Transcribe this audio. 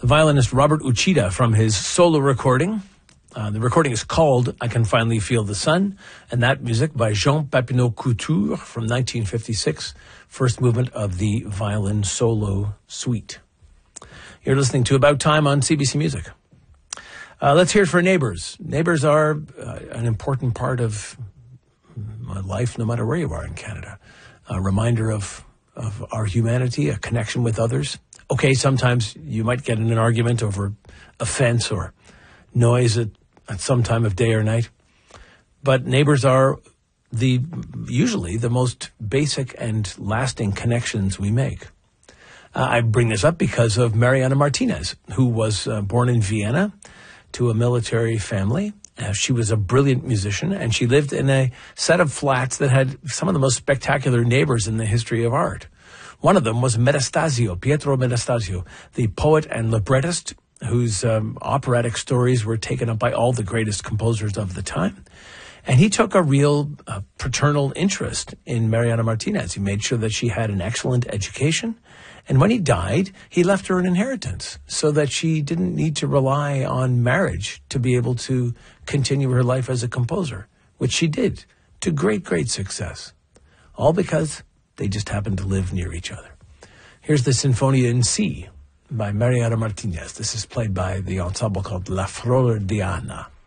the violinist Robert Uchida from his solo recording. The recording is called I Can Finally Feel the Sun, and that music by Jean Papineau Couture from 1956, first movement of the violin solo suite. You're listening to About Time on CBC Music. Let's hear it for neighbors. Neighbors are an important part of my life, no matter where you are in Canada. A reminder of our humanity, a connection with others. Okay, sometimes you might get in an argument over a fence or noise at some time of day or night. But neighbors are usually the most basic and lasting connections we make. I bring this up because of Mariana Martinez, who was born in Vienna to a military family. She was a brilliant musician, and she lived in a set of flats that had some of the most spectacular neighbors in the history of art. One of them was Pietro Metastasio, the poet and librettist whose operatic stories were taken up by all the greatest composers of the time. And he took a real paternal interest in Mariana Martinez. He made sure that she had an excellent education. And when he died, he left her an inheritance so that she didn't need to rely on marriage to be able to continue her life as a composer, which she did to great, great success. All because they just happened to live near each other. Here's the Sinfonia in C by Mariana Martinez. This is played by the ensemble called La Flor Diana.